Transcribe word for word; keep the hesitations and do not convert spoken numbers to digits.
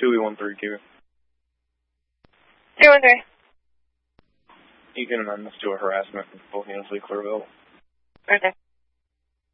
two E one three Q. three one three. You can amend this to a harassment and full Hensley Clearville. Okay.